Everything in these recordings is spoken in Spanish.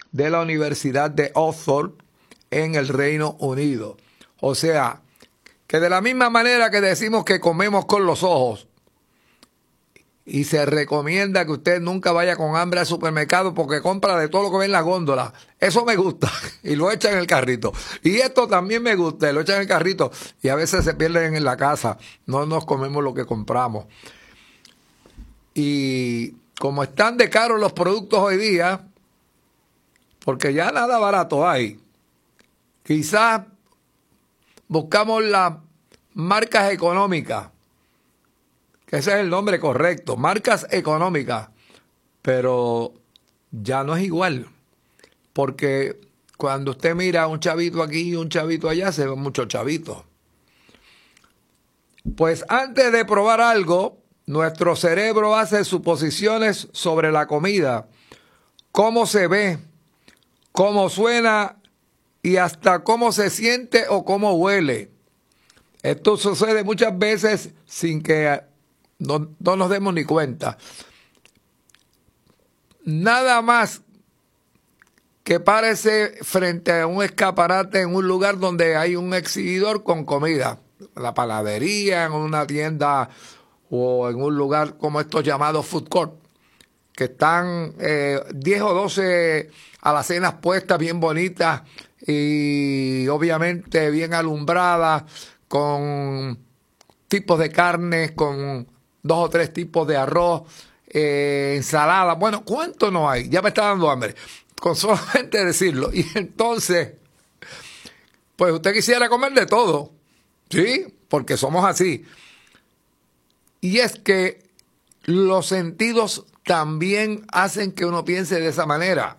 de la Universidad de Oxford en el Reino Unido. O sea, que de la misma manera que decimos que comemos con los ojos, y se recomienda que usted nunca vaya con hambre al supermercado porque compra de todo lo que ve en la góndola. Eso me gusta y lo echa en el carrito. Y esto también me gusta y lo echa en el carrito. Y a veces se pierden en la casa. No nos comemos lo que compramos. Y como están de caros los productos hoy día, porque ya nada barato hay, quizás buscamos las marcas económicas, que ese es el nombre correcto, marcas económicas, pero ya no es igual, porque cuando usted mira un chavito aquí y un chavito allá, se ven muchos chavitos. Pues antes de probar algo, nuestro cerebro hace suposiciones sobre la comida, cómo se ve, cómo suena y hasta cómo se siente o cómo huele. Esto sucede muchas veces sin que no nos demos ni cuenta. Nada más que parece frente a un escaparate en un lugar donde hay un exhibidor con comida. La panadería, en una tienda o en un lugar como estos llamados food court, que están 10 o 12 alacenas puestas bien bonitas y obviamente bien alumbradas, con tipos de carnes, con 2 o 3 tipos de arroz, ensalada. Bueno, ¿cuánto no hay? Ya me está dando hambre con solamente decirlo. Y entonces, pues usted quisiera comer de todo, ¿sí? Porque somos así. Y es que los sentidos también hacen que uno piense de esa manera.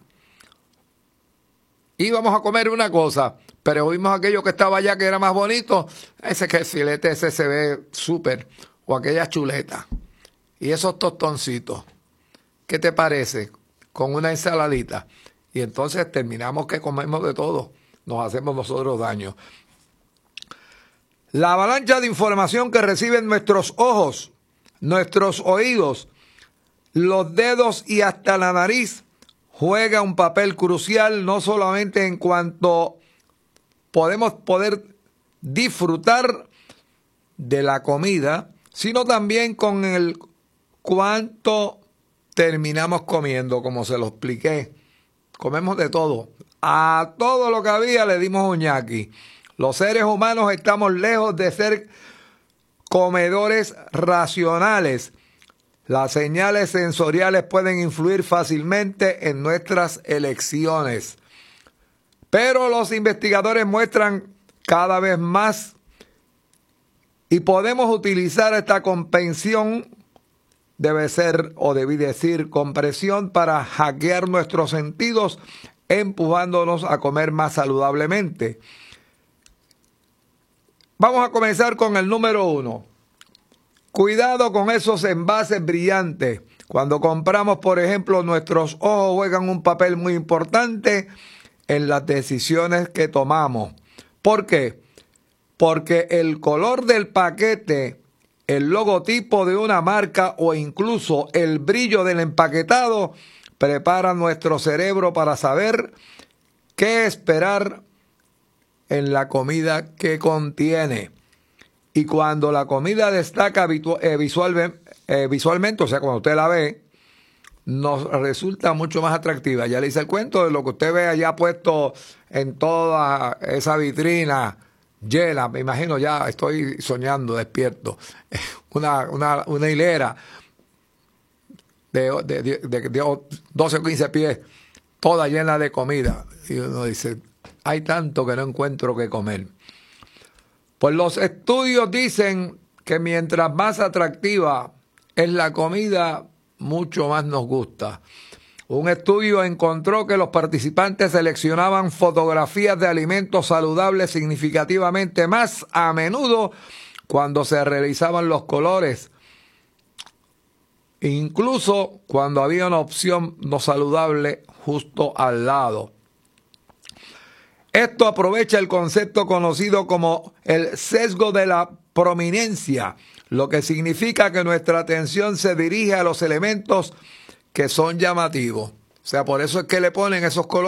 Íbamos a comer una cosa, pero vimos aquello que estaba allá que era más bonito. Ese que el filete ese se ve súper. O aquella chuleta. Y esos tostoncitos. ¿Qué te parece? Con una ensaladita. Y entonces terminamos que comemos de todo. Nos hacemos nosotros daño. La avalancha de información que reciben nuestros ojos, nuestros oídos, los dedos y hasta la nariz juega un papel crucial, no solamente en cuanto podemos poder disfrutar de la comida, sino también con el cuánto terminamos comiendo, como se lo expliqué. Comemos de todo. A todo lo que había le dimos un ñaqui. Los seres humanos estamos lejos de ser comedores racionales. Las señales sensoriales pueden influir fácilmente en nuestras elecciones. Pero los investigadores muestran cada vez más y podemos utilizar esta comprensión, debe ser o debí decir compresión, para hackear nuestros sentidos, empujándonos a comer más saludablemente. Vamos a comenzar con el número 1. Cuidado con esos envases brillantes. Cuando compramos, por ejemplo, nuestros ojos juegan un papel muy importante en las decisiones que tomamos. ¿Por qué? Porque el color del paquete, el logotipo de una marca o incluso el brillo del empaquetado prepara nuestro cerebro para saber qué esperar en la comida que contiene. Y cuando la comida destaca visualmente, o sea, cuando usted la ve, nos resulta mucho más atractiva. Ya le hice el cuento de lo que usted ve allá puesto en toda esa vitrina llena. Me imagino, ya estoy soñando, despierto. Una hilera de 12 o 15 pies, toda llena de comida. Y uno dice, hay tanto que no encuentro que comer. Pues los estudios dicen que mientras más atractiva es la comida, mucho más nos gusta. Un estudio encontró que los participantes seleccionaban fotografías de alimentos saludables significativamente más a menudo cuando se revisaban los colores, incluso cuando había una opción no saludable justo al lado. Esto aprovecha el concepto conocido como el sesgo de la prominencia, lo que significa que nuestra atención se dirige a los elementos que son llamativos. O sea, por eso es que le ponen esos colores